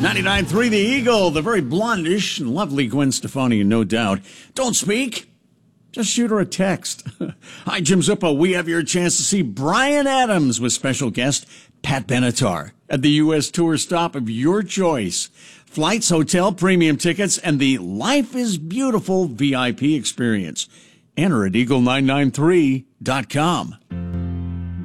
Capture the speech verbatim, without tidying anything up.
ninety-nine point three The Eagle, the very blondish and lovely Gwen Stefani, no doubt. Don't speak. Just shoot her a text. Hi, Jim Zuppa. We have your chance to see Bryan Adams with special guest Pat Benatar at the U S tour stop of your choice. Flights, hotel, premium tickets, and the Life is Beautiful V I P experience. Enter at eagle nine nine three dot com.